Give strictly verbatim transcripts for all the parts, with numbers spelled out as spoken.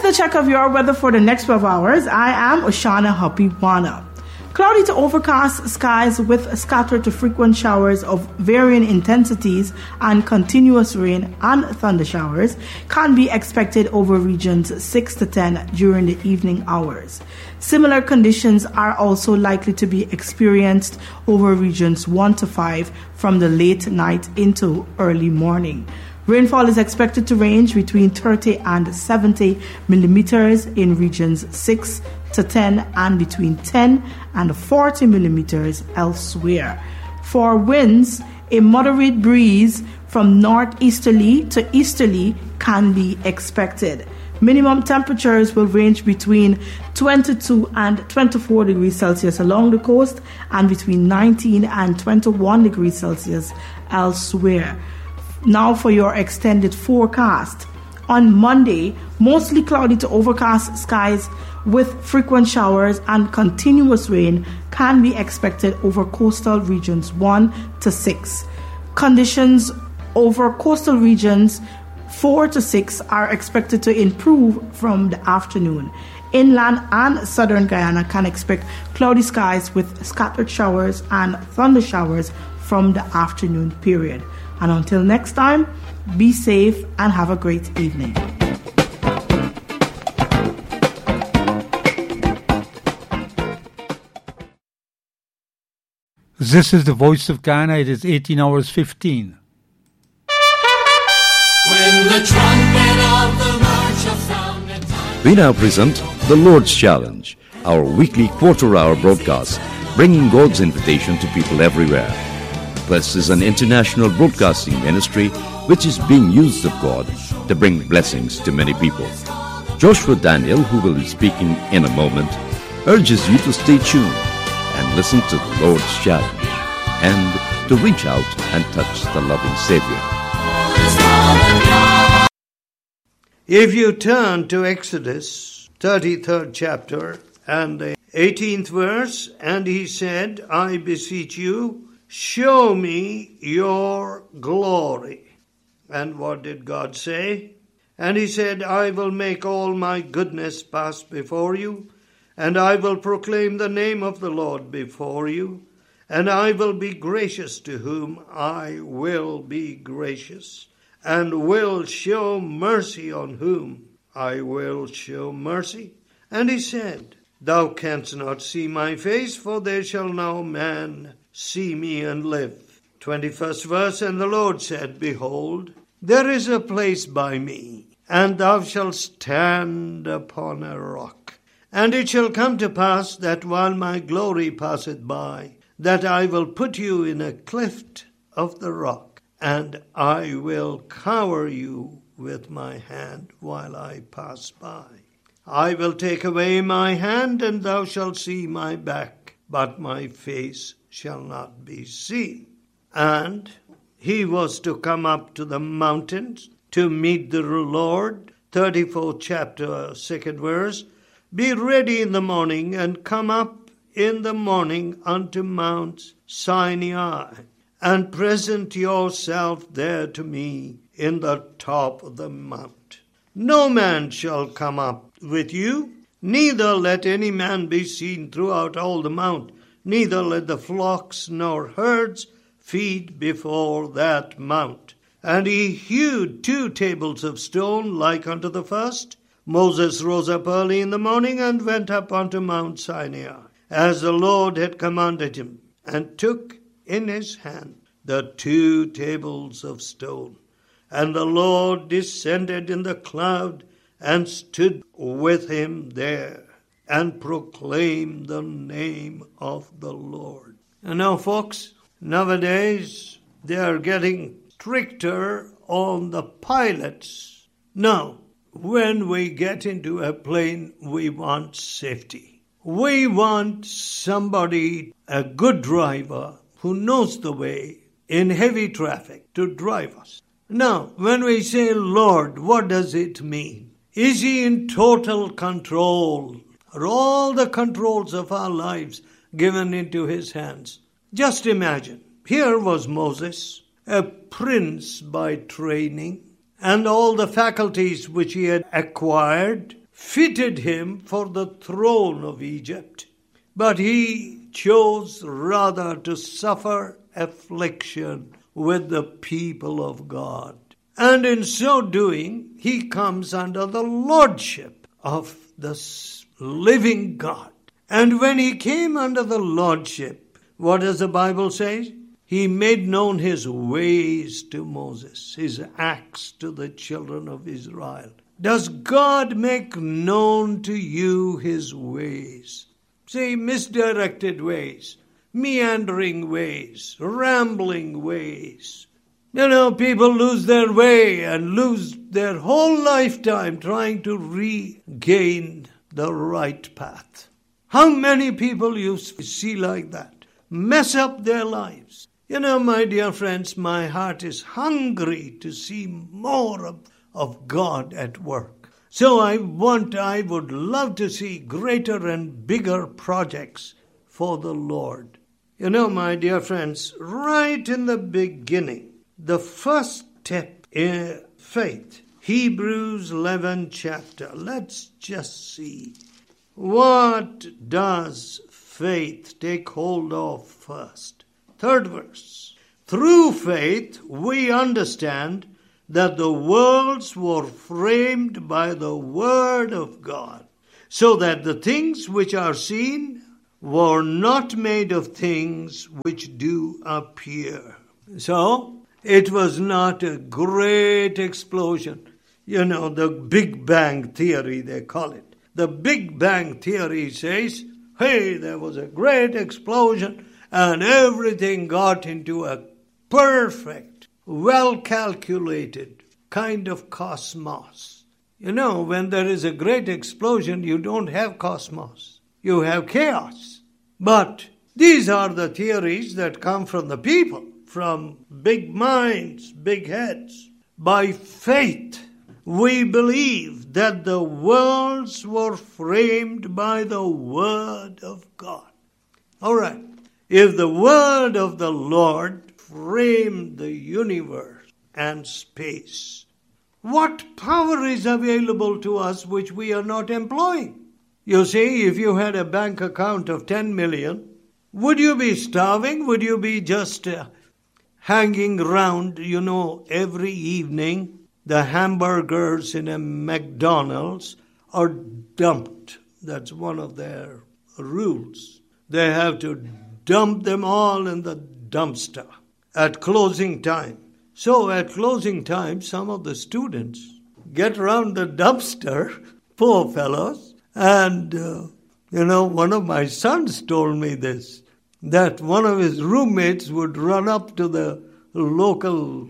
a check of your weather for the next twelve hours. I am Oshana Hapiwana. Cloudy to overcast skies with scattered to frequent showers of varying intensities and continuous rain and thunder showers can be expected over regions six to ten during the evening hours. Similar conditions are also likely to be experienced over regions one to five from the late night into early morning. Rainfall is expected to range between thirty and seventy millimeters in regions six to ten and between ten and forty millimeters elsewhere. For winds, a moderate breeze from northeasterly to easterly can be expected. Minimum temperatures will range between twenty-two and twenty-four degrees Celsius along the coast and between nineteen and twenty-one degrees Celsius elsewhere. Now for your extended forecast. On Monday, mostly cloudy to overcast skies with frequent showers and continuous rain can be expected over coastal regions one to six. Conditions over coastal regions four to six are expected to improve from the afternoon. Inland and southern Guyana can expect cloudy skies with scattered showers and thunder showers from the afternoon period. And until next time, be safe and have a great evening. This is the Voice of Ghana. It is eighteen hours fifteen. When the trumpet of the Lord shall sound at time. We now present the Lord's Challenge, our weekly quarter-hour broadcast, bringing God's invitation to people everywhere. This is an international broadcasting ministry which is being used of God to bring blessings to many people. Joshua Daniel, who will be speaking in a moment, urges you to stay tuned and listen to the Lord's Challenge and to reach out and touch the loving Savior. If you turn to Exodus thirty-third chapter and the eighteenth verse, and he said, I beseech you, show me your glory. And what did God say? And he said, I will make all my goodness pass before you, and I will proclaim the name of the Lord before you, and I will be gracious to whom I will be gracious, and will show mercy on whom I will show mercy. And he said, Thou canst not see my face, for there shall no man see me and live. twenty-first verse, and the Lord said, Behold, there is a place by me, and thou shalt stand upon a rock. And it shall come to pass that while my glory passeth by, that I will put you in a cleft of the rock, and I will cover you with my hand while I pass by. I will take away my hand, and thou shalt see my back, but my face shall not be seen. And he was to come up to the mountains to meet the Lord. thirty-fourth chapter, second verse. Be ready in the morning, and come up in the morning unto Mount Sinai, and present yourself there to me in the top of the mount. No man shall come up with you, neither let any man be seen throughout all the mount, neither let the flocks nor herds feed before that mount. And he hewed two tables of stone like unto the first. Moses rose up early in the morning and went up unto Mount Sinai, as the Lord had commanded him, and took in his hand the two tables of stone. And the Lord descended in the cloud and stood with him there, and proclaimed the name of the Lord. And now, folks, nowadays they are getting stricter on the pilots. Now, when we get into a plane, we want safety. We want somebody, a good driver, who knows the way in heavy traffic to drive us. Now, when we say Lord, what does it mean? Is he in total control? Are all the controls of our lives given into his hands? Just imagine, here was Moses, a prince by training, and all the faculties which he had acquired, fitted him for the throne of Egypt, but he chose rather to suffer affliction with the people of God. And in so doing, he comes under the lordship of the living God. And when he came under the lordship, what does the Bible say? He made known his ways to Moses, his acts to the children of Israel. Does God make known to you his ways? Say, misdirected ways, meandering ways, rambling ways. You know, people lose their way and lose their whole lifetime trying to regain the right path. How many people you see like that? Mess up their lives. You know, my dear friends, my heart is hungry to see more of, of God at work. So I want, I would love to see greater and bigger projects for the Lord. You know, my dear friends, right in the beginning, the first step in faith, Hebrews eleven chapter. Let's just see. What does faith take hold of first? Third verse. Through faith we understand that the worlds were framed by the word of God, so that the things which are seen were not made of things which do appear. So, it was not a great explosion. You know, the Big Bang Theory, they call it. The Big Bang Theory says, hey, there was a great explosion and everything got into a perfect, well-calculated kind of cosmos. You know, when there is a great explosion, you don't have cosmos. You have chaos. But these are the theories that come from the people, from big minds, big heads. By faith, we believe that the worlds were framed by the word of God. All right. If the word of the Lord framed the universe and space, what power is available to us which we are not employing? You see, if you had a bank account of ten million, would you be starving? Would you be just uh, hanging around, you know, every evening? The hamburgers in a McDonald's are dumped. That's one of their rules. They have to dump them all in the dumpster at closing time. So at closing time, some of the students get around the dumpster, poor fellows, and, uh, you know, one of my sons told me this, that one of his roommates would run up to the local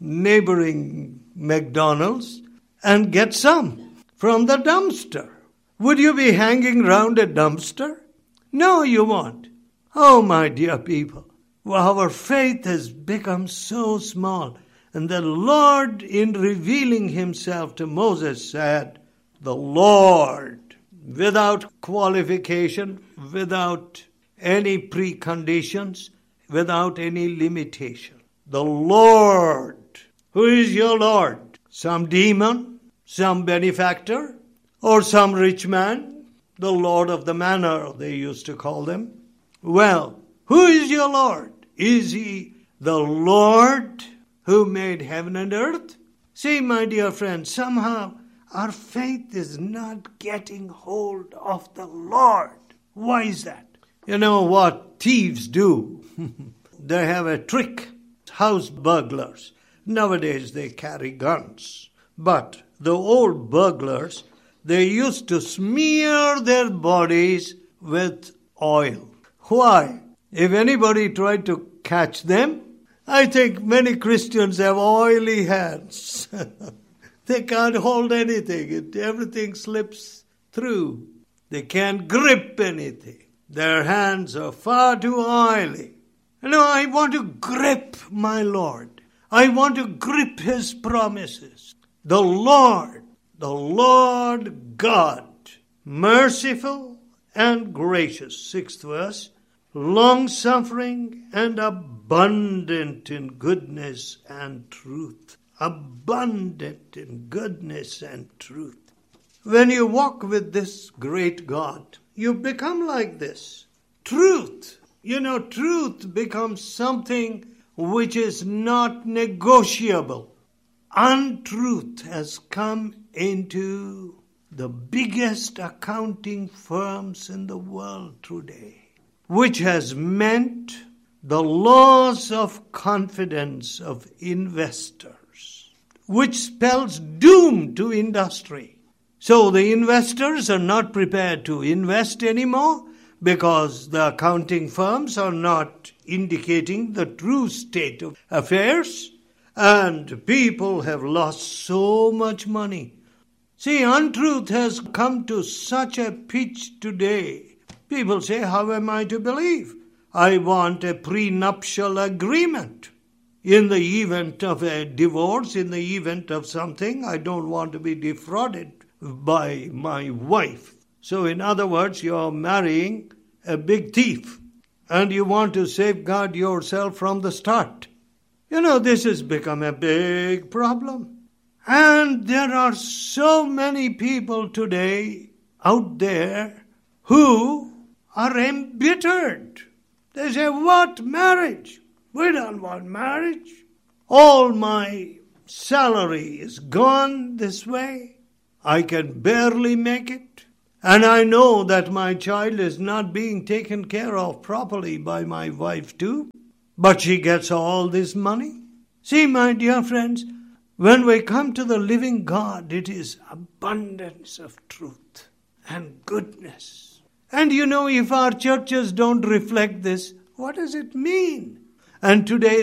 neighboring McDonald's and get some from the dumpster. Would you be hanging around a dumpster? No, you won't. Oh, my dear people, well, our faith has become so small. And the Lord, in revealing himself to Moses, said, the Lord, without qualification, without any preconditions, without any limitation. The Lord. Who is your Lord? Some demon? Some benefactor? Or some rich man? The Lord of the manor, they used to call them. Well, who is your Lord? Is he the Lord who made heaven and earth? See, my dear friends, somehow our faith is not getting hold of the Lord. Why is that? You know what thieves do? They have a trick. House burglars. Nowadays they carry guns. But the old burglars, they used to smear their bodies with oil. Why? If anybody tried to catch them, I think many Christians have oily hands. They can't hold anything. It, everything slips through. They can't grip anything. Their hands are far too oily. You know, I want to grip my Lord. I want to grip his promises. The Lord, the Lord God, merciful and gracious. Sixth verse. Long-suffering and abundant in goodness and truth. Abundant in goodness and truth. When you walk with this great God, you become like this. Truth. You know, truth becomes something which is not negotiable. Untruth has come into the biggest accounting firms in the world today, which has meant the loss of confidence of investors, which spells doom to industry. So the investors are not prepared to invest anymore because the accounting firms are not indicating the true state of affairs, and people have lost so much money. See, untruth has come to such a pitch today. People say, how am I to believe? I want a prenuptial agreement. In the event of a divorce, in the event of something, I don't want to be defrauded by my wife. So in other words, you're marrying a big thief and you want to safeguard yourself from the start. You know, this has become a big problem. And there are so many people today out there who are embittered. They say, what marriage? We don't want marriage. All my salary is gone this way. I can barely make it. And I know that my child is not being taken care of properly by my wife too. But she gets all this money. See, my dear friends, when we come to the living God, it is abundance of truth and goodness. And you know, if our churches don't reflect this, what does it mean? And today